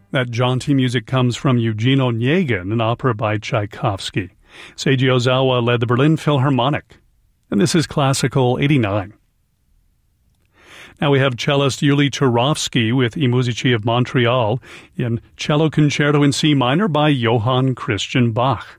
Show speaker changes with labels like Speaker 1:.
Speaker 1: That jaunty music comes from Eugene Onegin, an opera by Tchaikovsky. Seiji Ozawa led the Berlin Philharmonic. And this is Classical 89. Now we have cellist Yuli Turovsky with I Musici of Montreal in Cello Concerto in C minor by Johann Christian Bach.